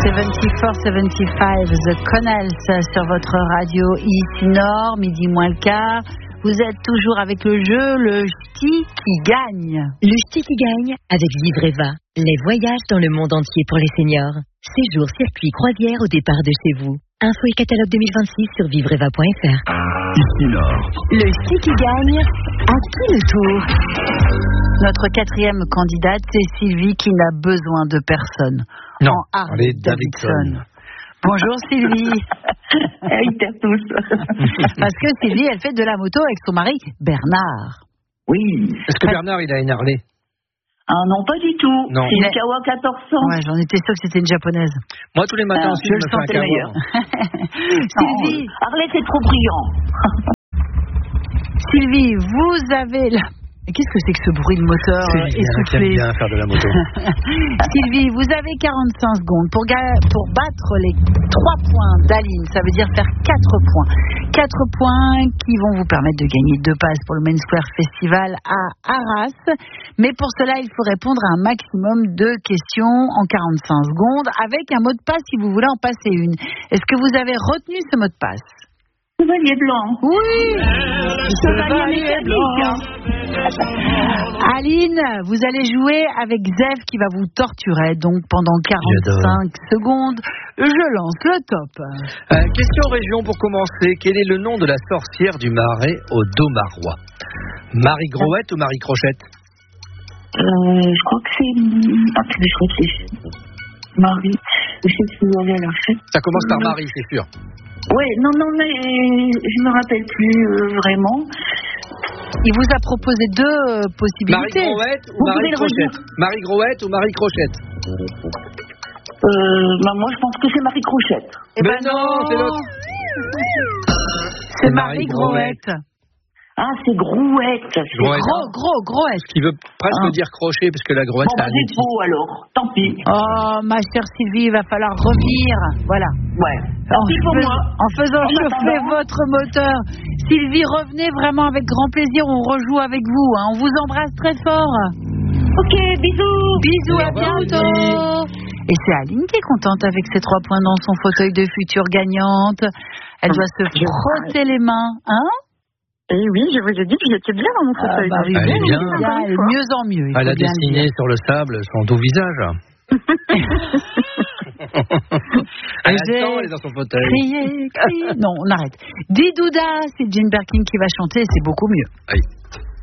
74-75, The Connells sur votre radio ici Nord, midi moins le quart. Vous êtes toujours avec le jeu, le ch'ti qui gagne. Le ch'ti qui gagne avec Vivreva. Les voyages dans le monde entier pour les seniors. Séjour, circuit, croisière au départ de chez vous. Info et catalogue 2026 sur vivreva.fr. Ici Nord. Le ch'ti qui gagne, à qui le tour? Notre quatrième candidate, c'est Sylvie qui n'a besoin de personne. Non, en Harley Davidson. Bonjour Sylvie. Salut à tous. Parce que Sylvie, elle fait de la moto avec son mari Bernard. Oui. Est-ce que Bernard, il a une Harley? Ah non, pas du tout. Non. C'est une Kawa 1400. Ouais, j'en étais sûre que c'était une japonaise. Moi, tous les matins, Ah, aussi, je je le me fais un sentais meilleur. Sylvie, Harley, c'est trop brillant. Sylvie, vous avez là. Qu'est-ce que c'est que ce bruit de moteur essoufflé? Bien faire de la moto. Sylvie, vous avez 45 secondes pour battre les 3 points d'Aline. Ça veut dire faire 4 points. 4 points qui vont vous permettre de gagner 2 passes pour le Main Square Festival à Arras. Mais pour cela, il faut répondre à un maximum de questions en 45 secondes avec un mot de passe si vous voulez en passer une. Est-ce que vous avez retenu ce mot de passe? Chevalier blanc. Oui. Chevalier blanc. Aline, vous allez jouer avec Zef qui va vous torturer donc pendant 45 secondes. Je lance le top. Question région pour commencer. Quel est le nom de la sorcière du Marais au Domarois? Marie Grouette ou Marie Crochette? Je crois que c'est... Attendez, je réfléchis. Marie. Je sais que vous allez à la fête. Ça commence par Marie, c'est sûr. Oui, non, mais je me rappelle plus vraiment. Il vous a proposé 2 possibilités. Marie Grouette ou Marie Crochette? Marie Grouette ou Marie Crochette? Moi, je pense que c'est Marie Crochette. Mais non, c'est l'autre. C'est Marie Grouette. Ah, c'est Grouette. C'est Grouette. Grouette. Ce qui veut presque dire crochet, parce que la Grouette, Bon, c'est un c'est outil. beau alors. Tant pis. Oh, ma chère Sylvie, il va falloir revenir. Voilà. Ouais. Tant pis pour moi. En faisant En chauffer attendant. votre moteur. Sylvie, revenez vraiment avec grand plaisir. On rejoue avec vous. Hein. On vous embrasse très fort. Ok, bisous. Bisous, à Au revoir, bientôt. Et c'est Aline qui est contente avec ses 3 points dans son fauteuil de future gagnante. Elle doit se frotter les mains. Hein? Eh oui, je vous ai dit que j'étais bien dans mon fauteuil. Bah oui, Elle est bien. Elle est mieux en mieux. il Elle faut a bien le dessiné dire. sur le sable son doux visage. Elle attend, elle est dans son fauteuil. Crier. Non, on arrête. Didouda, c'est Jane Birkin qui va chanter, c'est beaucoup mieux. Oui.